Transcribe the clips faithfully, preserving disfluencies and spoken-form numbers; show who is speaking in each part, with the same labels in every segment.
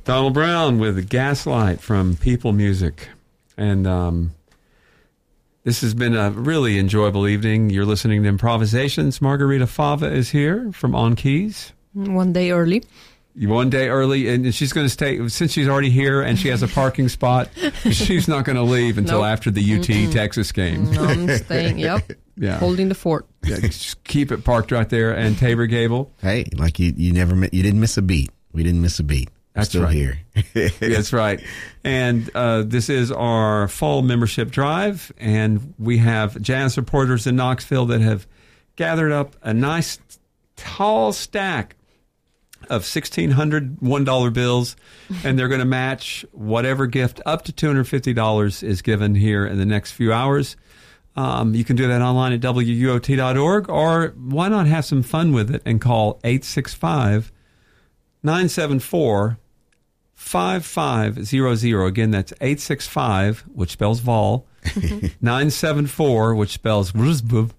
Speaker 1: Donald Brown with Gaslight from People Music. And um, this has been a really enjoyable evening. You're listening to Improvisations. Margarita Fava is here from On Keys.
Speaker 2: One day early.
Speaker 1: One day early, and she's going to stay, since she's already here and she has a parking spot, she's not going to leave until nope. after the U T Mm-mm. Texas game.
Speaker 2: No, I'm staying, yep.
Speaker 1: Yeah.
Speaker 2: Holding the fort.
Speaker 1: Yeah, just keep it parked right there. And Tabor Gable.
Speaker 3: Hey, like you, you never, you didn't miss a beat. We didn't miss a beat.
Speaker 1: That's
Speaker 3: Still
Speaker 1: right.
Speaker 3: here.
Speaker 1: That's right. And uh, this is our fall membership drive, and we have jazz reporters in Knoxville that have gathered up a nice tall stack of sixteen hundred one dollar bills, and they're going to match whatever gift up to two hundred fifty dollars is given here in the next few hours. Um, you can do that online at W U O T dot org, or why not have some fun with it and call eight six five, nine seven four, five five zero zero. Again, that's eight six five, which spells Vol, nine seven four, which spells Ruzbub,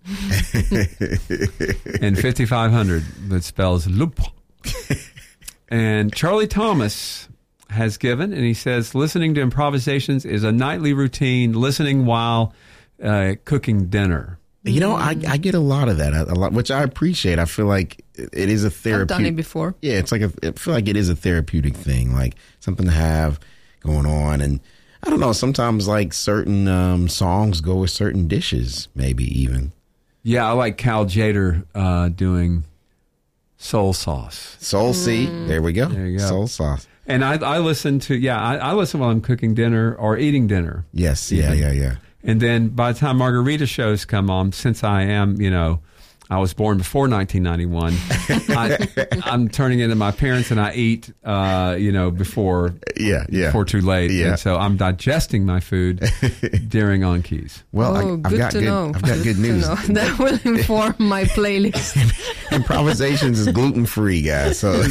Speaker 1: and fifty-five hundred, which spells Lup. And Charlie Thomas has given, and he says, listening to Improvisations is a nightly routine, listening while uh, cooking dinner.
Speaker 3: You know, I, I get a lot of that, a lot, which I appreciate. I feel like it is a therapeutic.
Speaker 2: I've done it before.
Speaker 3: Yeah, it's like a, I feel like it is a therapeutic thing, like something to have going on. And I don't know, sometimes like certain um, songs go with certain dishes, maybe even.
Speaker 1: Yeah, I like Cal Jader uh, doing soul sauce.
Speaker 3: Soul C, mm. there we go.
Speaker 1: There you go.
Speaker 3: Soul sauce.
Speaker 1: And I, I listen to, yeah, I, I listen while I'm cooking dinner or eating dinner.
Speaker 3: Yes, yeah, yeah, yeah.
Speaker 1: And then by the time Margarita shows come on, since I am, you know, I was born before nineteen ninety-one, I, I'm turning into my parents, and I eat, uh, you know, before,
Speaker 3: yeah, yeah.
Speaker 1: before too late.
Speaker 3: Yeah.
Speaker 1: And so I'm digesting my food during On Keys.
Speaker 3: Well,
Speaker 2: oh,
Speaker 3: I, I've
Speaker 2: good
Speaker 3: got
Speaker 2: to
Speaker 3: good,
Speaker 2: know.
Speaker 3: I've got good
Speaker 2: good
Speaker 3: news.
Speaker 2: To know. That will inform my playlist.
Speaker 3: Improvisations is gluten free, guys. So.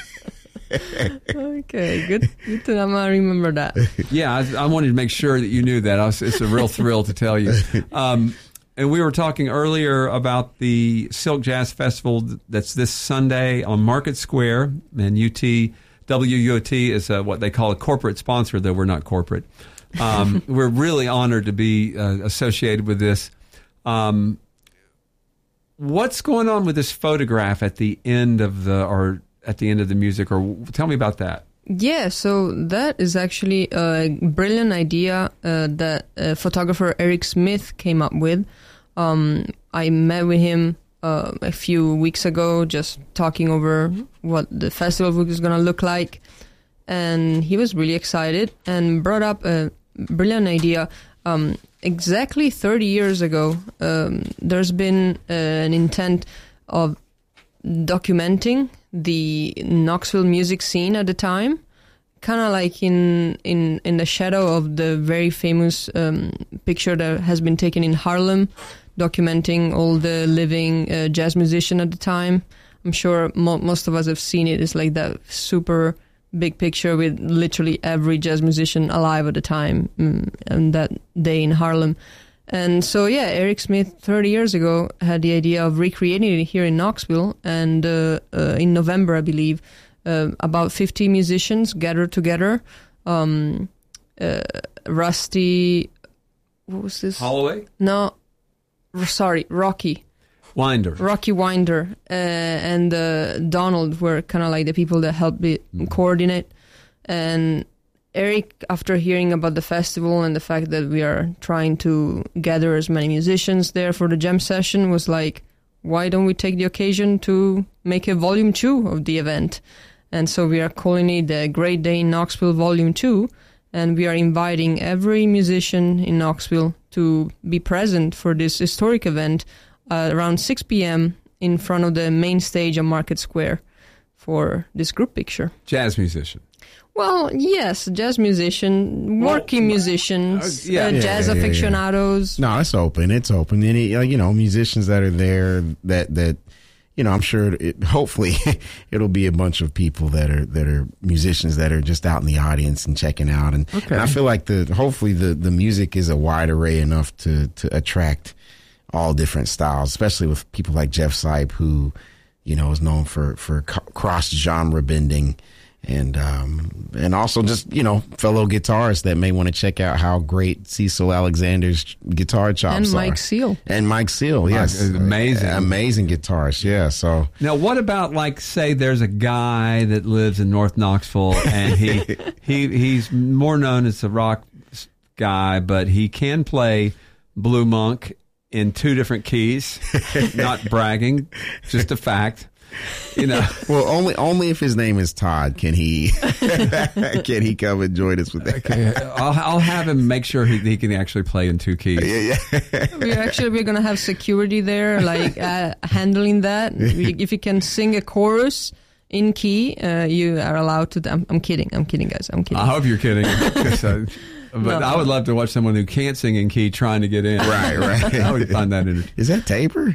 Speaker 2: Okay, good. Good to know. I'm gonna remember that.
Speaker 1: Yeah, I, I wanted to make sure that you knew that. I was, it's a real thrill to tell you. Um, and we were talking earlier about the Silk Jazz Festival that's this Sunday on Market Square, and U T W U O T is a, what they call a corporate sponsor, though we're not corporate. Um, we're really honored to be uh, associated with this. Um, what's going on with this photograph at the end of the or at the end of the music, or tell me about that.
Speaker 2: Yeah, so that is actually a brilliant idea uh, that uh, photographer Eric Smith came up with. Um, I met with him uh, a few weeks ago, just talking over what the festival was going to look like, and he was really excited and brought up a brilliant idea. Um, exactly thirty years ago, um, there's been uh, an intent of documenting the Knoxville music scene at the time, kind of like in, in in the shadow of the very famous um, picture that has been taken in Harlem, documenting all the living uh, jazz musicians at the time. I'm sure mo- most of us have seen it. It's like that super big picture with literally every jazz musician alive at the time um, and that day in Harlem. And so, yeah, Eric Smith, thirty years ago, had the idea of recreating it here in Knoxville. And uh, uh, in November, I believe, uh, about fifty musicians gathered together. Um, uh, Rusty, what was this?
Speaker 1: Holloway?
Speaker 2: No, r- sorry, Rocky.
Speaker 1: Winder.
Speaker 2: Rocky Winder uh, and uh, Donald were kind of like the people that helped it mm. coordinate. And Eric, after hearing about the festival and the fact that we are trying to gather as many musicians there for the jam session, was like, why don't we take the occasion to make a volume two of the event? And so we are calling it the Great Day in Knoxville Volume two, and we are inviting every musician in Knoxville to be present for this historic event uh, around six p.m. in front of the main stage on Market Square for this group picture.
Speaker 1: Jazz musician.
Speaker 2: Well, yes, jazz musician, working well, musicians, uh, yeah. Uh,
Speaker 3: yeah,
Speaker 2: jazz
Speaker 3: yeah,
Speaker 2: aficionados.
Speaker 3: Yeah. No, it's open. It's open. Any, you know, musicians that are there that, that, you know, I'm sure it, hopefully it'll be a bunch of people that are, that are musicians that are just out in the audience and checking out. And,
Speaker 1: okay.
Speaker 3: and I feel like the, hopefully the, the music is a wide array enough to, to attract all different styles, especially with people like Jeff Sipe, who, you know, is known for, for cross genre bending. And um, and also just, you know, fellow guitarists that may want to check out how great Cecil Alexander's guitar chops
Speaker 2: And
Speaker 3: are.
Speaker 2: Mike Seal.
Speaker 3: And Mike Seal, yes.
Speaker 1: Mike is amazing.
Speaker 3: Uh, amazing guitarist, yeah. So
Speaker 1: Now, what about, like, say there's a guy that lives in North Knoxville, and he he he's more known as a rock guy, but he can play Blue Monk in two different keys. Not bragging, just a fact. You know,
Speaker 3: well, only only if his name is Todd can he can he come and join us with that.
Speaker 1: okay, I'll I'll have him make sure he, he can actually play in two keys.
Speaker 3: Yeah, yeah.
Speaker 2: We're actually we're gonna have security there, like uh, handling that. We, if you can sing a chorus in key, uh, you are allowed to. I'm, I'm kidding. I'm kidding, guys. I'm kidding.
Speaker 1: I hope you're kidding. So, but
Speaker 2: No.
Speaker 1: I would love to watch someone who can't sing in key trying to get in.
Speaker 3: Right, right.
Speaker 1: I would find that entertaining.
Speaker 3: Is that Tabor?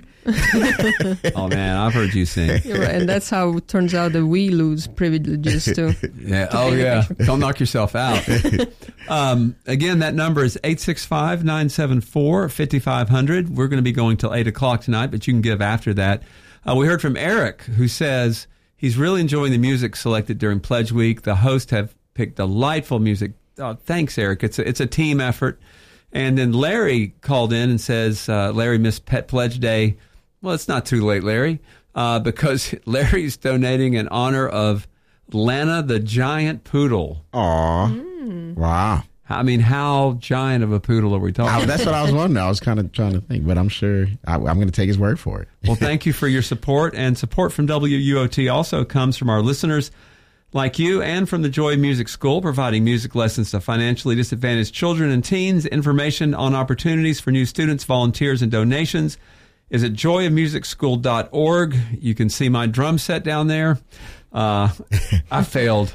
Speaker 1: Oh man, I've heard you sing.
Speaker 2: You're right, and that's how it turns out that we lose privileges too.
Speaker 1: Yeah. Oh yeah. Don't knock yourself out. Um, again, that number is eight six five, nine seven four, five five zero zero. We're going to be going till eight o'clock tonight, but you can give after that. Uh, we heard from Eric, who says he's really enjoying the music selected during Pledge Week. The hosts have picked delightful music. Oh, thanks, Eric. It's a, it's a team effort. And then Larry called in and says uh, Larry missed Pet Pledge Day. Well, it's not too late, Larry, uh, because Larry's donating in honor of Lana the giant poodle.
Speaker 3: Aw.
Speaker 2: Mm.
Speaker 3: Wow.
Speaker 1: I mean, how giant of a poodle are we talking
Speaker 3: I,
Speaker 1: about?
Speaker 3: that's what I was wondering. I was kind of trying to think, but I'm sure I, I'm going to take his word for it.
Speaker 1: Well, thank you for your support. And support from W U O T also comes from our listeners like you and from the Joy Music School, providing music lessons to financially disadvantaged children and teens. Information on opportunities for new students, volunteers, and donations is at joy of music school dot org. You can see my drum set down there. Uh, I failed.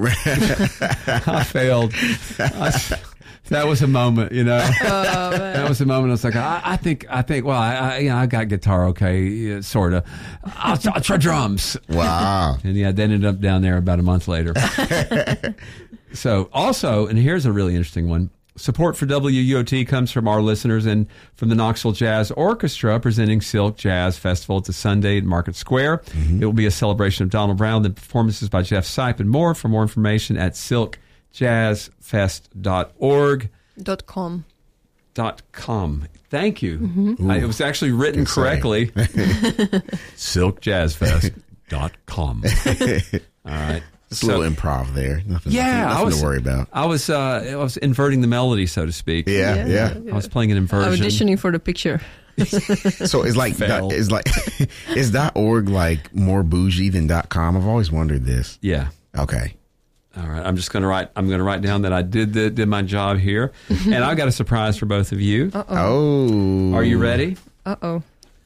Speaker 1: I failed. I, that was a moment, you know.
Speaker 2: Oh,
Speaker 1: That was a moment. I was like, I, I think, I think. Well, I, I, you know, I got guitar, okay, yeah, sort of. I'll, I'll try drums.
Speaker 3: Wow.
Speaker 1: And yeah, they ended up down there about a month later. So also, and here's a really interesting one. Support for W U O T comes from our listeners and from the Knoxville Jazz Orchestra presenting Silk Jazz Festival. It's a Sunday at Market Square. Mm-hmm. It will be a celebration of Donald Brown, then performances by Jeff Sipe and more. For more information at silk jazz fest dot org.
Speaker 2: Dot com.
Speaker 1: Dot com. Thank you.
Speaker 2: Mm-hmm.
Speaker 1: I, it was actually written
Speaker 3: Good
Speaker 1: correctly. silk jazz fest dot com. All right.
Speaker 3: Just a little improv there. Nothing,
Speaker 1: Yeah,
Speaker 3: nothing,
Speaker 1: I
Speaker 3: nothing
Speaker 1: was,
Speaker 3: to worry about.
Speaker 1: I was, uh, I was inverting the melody, so to speak.
Speaker 3: Yeah, yeah.
Speaker 2: Yeah.
Speaker 1: I was playing an inversion.
Speaker 2: Auditioning for the picture.
Speaker 3: So it's like
Speaker 1: Failed.
Speaker 3: it's like is .org like more bougie than .com? I've always wondered this.
Speaker 1: Yeah.
Speaker 3: Okay.
Speaker 1: All right. I'm just going to write. I'm going to write down that I did the, did my job here, and I've got a surprise for both of you.
Speaker 2: Uh oh.
Speaker 3: Oh.
Speaker 1: Are you ready?
Speaker 2: Uh oh.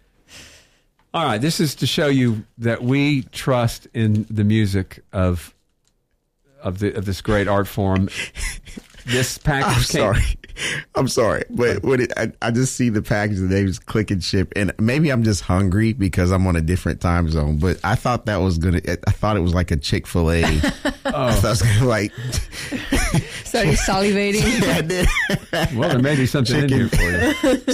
Speaker 1: All right. This is to show you that we trust in the music of of the of this great art form. This package
Speaker 3: I'm
Speaker 1: came.
Speaker 3: sorry. I'm sorry, but when it, I, I just see the package, the name is Click and Ship, and maybe I'm just hungry because I'm on a different time zone. But I thought that was gonna. I thought it was like a Chick-fil-A. Oh. I thought it was gonna like.
Speaker 2: Started salivating.
Speaker 3: Yeah, I did.
Speaker 1: Well, there may be something
Speaker 3: Chicken.
Speaker 1: in here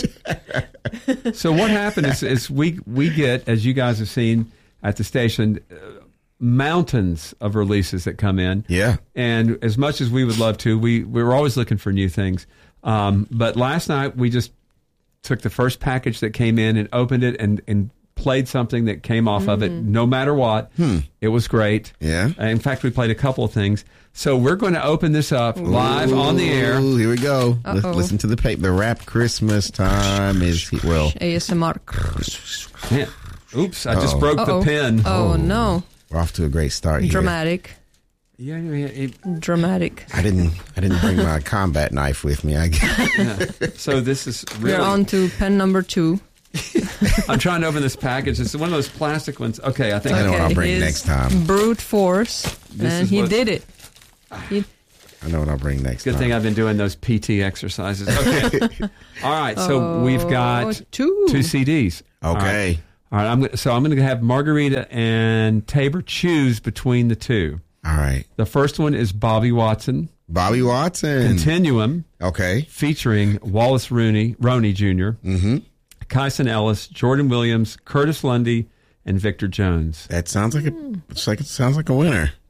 Speaker 1: for you. So what happened is, is we we get, as you guys have seen at the station, uh, mountains of releases that come in.
Speaker 3: Yeah.
Speaker 1: And as much as we would love to, we we were always looking for new things. Um, but last night we just took the first package that came in and opened it and, and played something that came off mm. of it, no matter what. Hmm. It was great.
Speaker 3: Yeah.
Speaker 1: Uh, in fact, we played a couple of things. So we're going to open this up live
Speaker 3: Ooh,
Speaker 1: on the air.
Speaker 3: Here we go.
Speaker 2: Uh-oh.
Speaker 3: Let's listen to the tape. The rap Christmas time is he- well.
Speaker 2: A S M R.
Speaker 1: Man, oops! I just
Speaker 3: Uh-oh.
Speaker 1: broke
Speaker 2: Uh-oh.
Speaker 1: the pen.
Speaker 2: Oh, no.
Speaker 3: We're off to a great start here.
Speaker 2: Dramatic.
Speaker 1: Yeah, yeah, it,
Speaker 2: Dramatic.
Speaker 3: I didn't. I didn't bring my combat knife with me. I
Speaker 1: yeah. So this is really.
Speaker 2: We're on to pen number two.
Speaker 1: I'm trying to open this package. It's one of those plastic ones. Okay, I think
Speaker 3: I know
Speaker 2: Okay,
Speaker 3: what I'll bring
Speaker 2: his
Speaker 3: next time.
Speaker 2: Brute force,
Speaker 1: This
Speaker 2: and
Speaker 1: is
Speaker 2: he
Speaker 1: what-
Speaker 2: did it. He,
Speaker 3: I know what I'll bring next
Speaker 1: Good
Speaker 3: time.
Speaker 1: thing I've been doing those P T exercises. Okay. All right. So we've got
Speaker 2: Oh, two.
Speaker 1: two C Ds. All right.
Speaker 3: Okay.
Speaker 1: All right. I'm gonna, so I'm going to have Margarita and Tabor choose between the two.
Speaker 3: All right.
Speaker 1: The first one is Bobby Watson
Speaker 3: Bobby Watson.
Speaker 1: Continuum,
Speaker 3: Okay.
Speaker 1: featuring Wallace Rooney, Roney Junior,
Speaker 3: Mm-hmm.
Speaker 1: Kyson Ellis, Jordan Williams, Curtis Lundy, and Victor Jones.
Speaker 3: That sounds like a. It's like it sounds like a winner.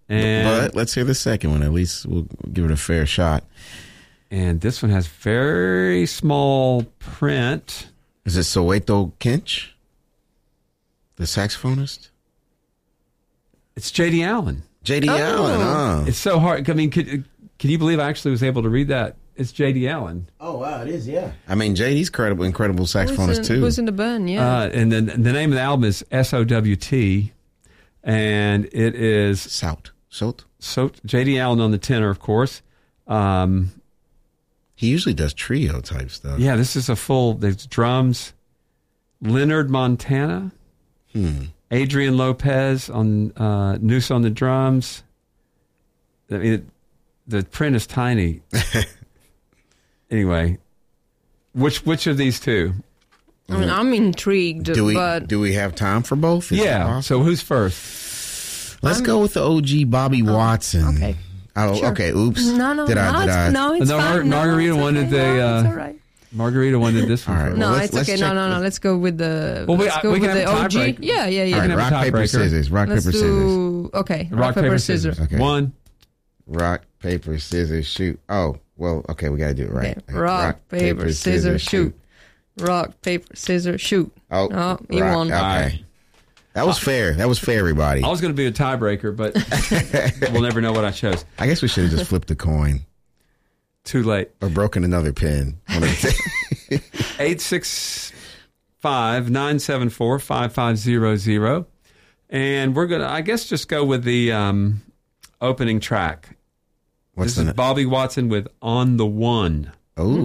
Speaker 1: And,
Speaker 3: but let's hear the second one. At least we'll give it a fair shot.
Speaker 1: And this one has very small print.
Speaker 3: Is it Soweto Kinch, the saxophonist?
Speaker 1: It's J D Allen.
Speaker 3: J D
Speaker 2: Oh.
Speaker 3: Allen, huh?
Speaker 1: It's so hard. I mean, could, can you believe I actually was able to read that? It's J D Allen.
Speaker 3: Oh, wow, it is, yeah. I mean, J D's credible, incredible
Speaker 2: Who's
Speaker 3: saxophonist,
Speaker 2: in,
Speaker 3: too.
Speaker 2: who's in the band? Yeah.
Speaker 1: Uh, and then the name of the album is S O W T. And it is
Speaker 3: Sout. Sout?
Speaker 1: so J D Allen on the tenor, of course. Um,
Speaker 3: He usually does trio type stuff.
Speaker 1: yeah, this is a full, there's drums. Leonard Montana.
Speaker 3: Hmm.
Speaker 1: Adrian Lopez on uh, Noose on the drums. I mean, it, the print is tiny. Anyway, which which of these two?
Speaker 2: I mean, I'm intrigued,
Speaker 3: Do we
Speaker 2: but
Speaker 3: do we have time for both? Is that
Speaker 1: Yeah.
Speaker 3: possible?
Speaker 1: So who's first?
Speaker 3: Let's go with the O G Bobby Watson.
Speaker 2: okay.
Speaker 3: Oh,
Speaker 2: Sure.
Speaker 3: okay. Oops.
Speaker 2: no, no,
Speaker 3: Did I?
Speaker 2: no,
Speaker 3: Did
Speaker 2: it's,
Speaker 3: I?
Speaker 2: no, it's
Speaker 1: No, Mar-
Speaker 2: fine. No,
Speaker 1: Margarita
Speaker 2: it's
Speaker 1: wanted
Speaker 2: okay.
Speaker 1: the,
Speaker 2: No,
Speaker 1: uh,
Speaker 2: it's all right.
Speaker 1: Margarita wanted this one.
Speaker 3: All right,
Speaker 1: first.
Speaker 3: well,
Speaker 2: No,
Speaker 3: let's-
Speaker 2: it's
Speaker 3: let's
Speaker 2: okay.
Speaker 3: check
Speaker 2: No, no, no.
Speaker 3: the-
Speaker 2: Let's go with the.
Speaker 1: Well, we-
Speaker 2: let's go
Speaker 1: we can
Speaker 2: with
Speaker 1: have
Speaker 2: the
Speaker 1: a
Speaker 2: O G.
Speaker 1: tiebreaker.
Speaker 2: Yeah, yeah, yeah.
Speaker 3: All right,
Speaker 1: can have a
Speaker 3: rock, paper,
Speaker 1: tiebreaker.
Speaker 3: scissors. Rock,
Speaker 2: Let's
Speaker 3: paper, scissors.
Speaker 2: do. Okay.
Speaker 1: Rock, paper, scissors.
Speaker 3: Okay.
Speaker 1: One.
Speaker 3: Rock, paper, scissors, shoot. Oh, well, okay, we got to do it right.
Speaker 2: Okay. Rock, paper, scissors, shoot. Rock, paper, scissors, shoot.
Speaker 3: Oh,
Speaker 2: Oh, you
Speaker 3: rock,
Speaker 2: won.
Speaker 3: Okay.
Speaker 1: right.
Speaker 3: That was fair. That was fair, everybody.
Speaker 1: I was going to be a tiebreaker, but we'll never know what I chose.
Speaker 3: I guess we should have just flipped the coin
Speaker 1: Too late.
Speaker 3: or broken another pin. One of the two.
Speaker 1: eight six five, nine seven four, five five zero zero. And we're going to, I guess, just go with the um, opening track.
Speaker 3: What's
Speaker 1: this is
Speaker 3: the
Speaker 1: Bobby Watson with On the One.
Speaker 3: Oh,